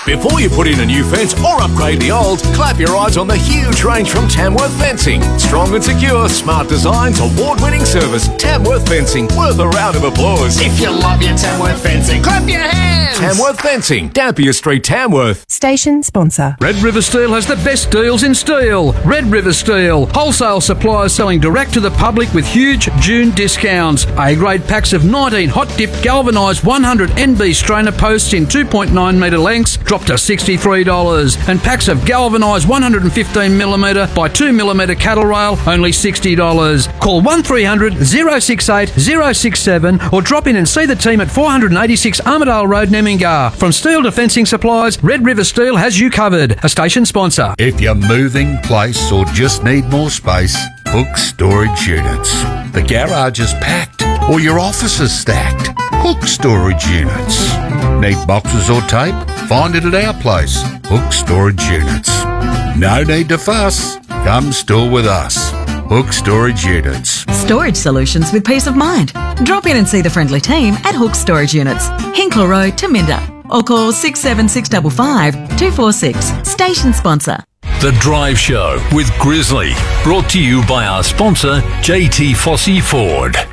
Before you put in a new fence or upgrade the old, clap your eyes on the huge range from Tamworth Fencing. Strong and secure, smart designs, award-winning service. Tamworth Fencing, worth a round of applause. If you love your Tamworth Fencing, clap your hands! Tamworth Fencing, Dampier Street, Tamworth. Station sponsor. Red River Steel has the best deals in steel. Red River Steel, wholesale suppliers selling direct to the public with huge June discounts. A-grade packs of 19 hot-dipped galvanised 100 NB strainer posts in 2.9 metre lengths drop to $63, and packs of galvanised 115mm by 2mm cattle rail only $60. Call 1300 068 067 or drop in and see the team at 486 Armadale Road, Nemmingar. From Steel to Fencing Supplies, Red River Steel has you covered. A station sponsor. If you're moving place or just need more space, book storage units. The garage is packed or your office is stacked. Book storage units. Need boxes or tape? Find it at our place. Book storage units. No need to fuss. Come store with us. Hook Storage Units. Storage solutions with peace of mind. Drop in and see the friendly team at Hook Storage Units, Hinkler Road, Taminda, or call 67655 246. Station sponsor. The Drive Show with Grizzly, brought to you by our sponsor, JT Fossey Ford.